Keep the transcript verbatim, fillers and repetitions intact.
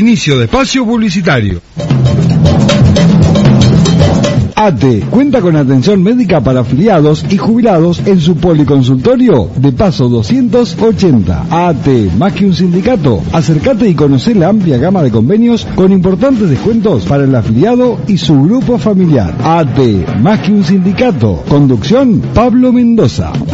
Inicio de espacio publicitario. A T cuenta con atención médica para afiliados y jubilados en su policonsultorio de Paso doscientos ochenta. A T, más que un sindicato, acércate y conoce la amplia gama de convenios con importantes descuentos para el afiliado y su grupo familiar. A T, más que un sindicato. Conducción, Pablo Mendoza.